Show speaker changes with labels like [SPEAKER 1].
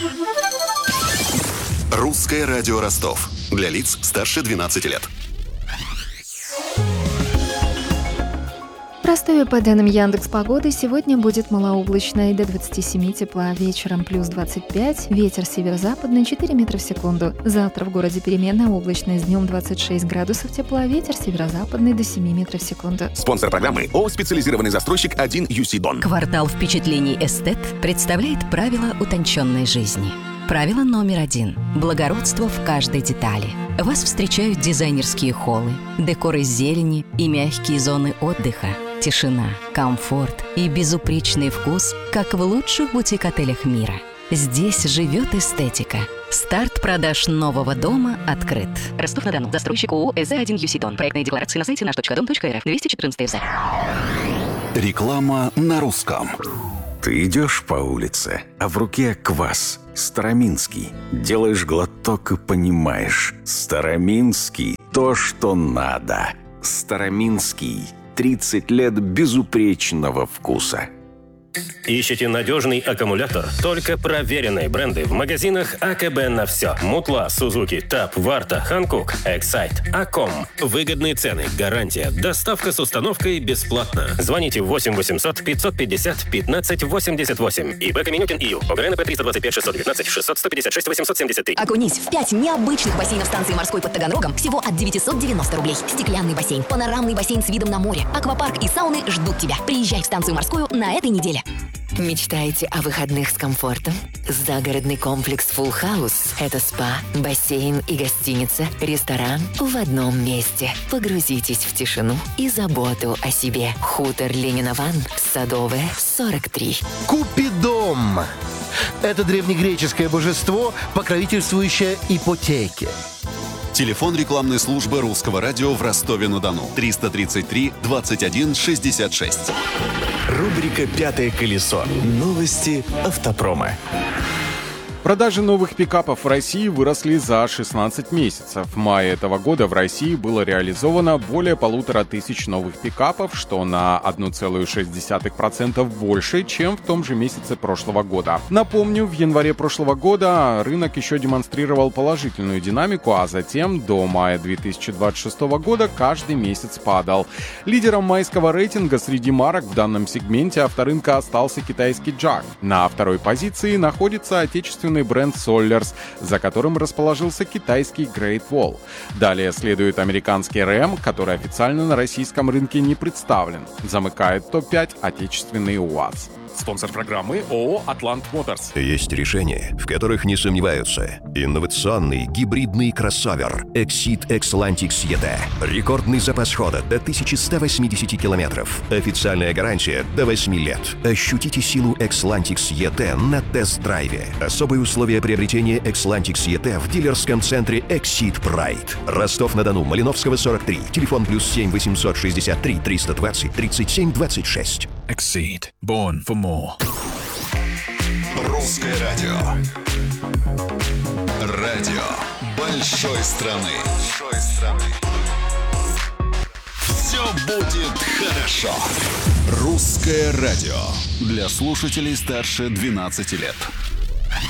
[SPEAKER 1] Русское радио Ростов. Для лиц старше 12 лет.
[SPEAKER 2] В Ростове, по данным Яндекс.Погоды, сегодня будет малооблачно и до 27 тепла, вечером плюс 25, ветер северо-западный 4 метра в секунду. Завтра в городе переменная облачность, днем 26 градусов тепла, ветер северо-западный до 7 метров в секунду.
[SPEAKER 3] Спонсор программы ООО «Специализированный застройщик 1 UC Дон».
[SPEAKER 4] Квартал впечатлений «Эстет» представляет правила утонченной жизни. Правило номер 1. Благородство в каждой детали. Вас встречают дизайнерские холлы, декор из зелени и мягкие зоны отдыха. Тишина, комфорт и безупречный вкус, как в лучших бутик-отелях мира. Здесь живет эстетика. Старт продаж нового дома открыт. Ростов-на-Дону. Застройщик ООО «СЗ1 UC Дон». Проектные декларации на сайте наш.дом.рф. 214 ФЗ.
[SPEAKER 1] Реклама на русском.
[SPEAKER 3] Ты идешь по улице, а в руке квас. Староминский. Делаешь глоток и понимаешь. Староминский – то, что надо. Староминский. 30 лет безупречного вкуса.
[SPEAKER 5] Ищете надежный аккумулятор? Только проверенные бренды в магазинах АКБ на все. Мутла, Сузуки, ТАП, Варта, Ханкук, Эксайт, Аком. Выгодные цены, гарантия, доставка с установкой бесплатно. Звоните 8 800 550 15 88. ИП Каменюкин ИЮ. ОГРНП 325 619 600 156 873.
[SPEAKER 6] Окунись в 5 необычных бассейнов станции морской под Таганрогом всего от 990 рублей. Стеклянный бассейн, панорамный бассейн с видом на море, аквапарк и сауны ждут тебя. Приезжай в станцию морскую на этой неделе.
[SPEAKER 7] Мечтаете о выходных с комфортом? Загородный комплекс Full House – это спа, бассейн и гостиница, ресторан в одном месте. Погрузитесь в тишину и заботу о себе. Хутор Ленина-Ван, Садовая, 43.
[SPEAKER 8] Купидом! Это древнегреческое божество, покровительствующее ипотеке.
[SPEAKER 1] Телефон рекламной службы Русского радио в Ростове-на-Дону. 333 21 66.
[SPEAKER 9] Рубрика «Пятое колесо». Новости автопрома.
[SPEAKER 10] Продажи новых пикапов в России выросли за 16 месяцев. В мае этого года в России было реализовано более 1500 новых пикапов, что на 1,6% больше, чем в том же месяце прошлого года. Напомню, в январе прошлого года рынок еще демонстрировал положительную динамику, а затем до мая 2026 года каждый месяц падал. Лидером майского рейтинга среди марок в данном сегменте авторынка остался китайский JAC. На второй позиции находится отечественный бренд Solers, за которым расположился китайский Great Wall. Далее следует американский Ram, который официально на российском рынке не представлен. Замыкает топ-5 отечественный УАЗ.
[SPEAKER 3] Спонсор программы ООО «Атлант Моторс».
[SPEAKER 9] Есть решения, в которых не сомневаются. Инновационный гибридный кроссовер Exceed Xlantics ET. Рекордный запас хода до 1180 километров. Официальная гарантия до 8 лет. Ощутите силу Xlantics ET на тест-драйве. Особые условия приобретения Xlantics ET в дилерском центре Exceed Pride. Ростов-на-Дону, Малиновского, 43. Телефон +7 863 320 37 26. Exceed. Born for more.
[SPEAKER 1] Русское радио. Радио большой страны. Все будет хорошо. Русское радио. Для слушателей старше 12 лет.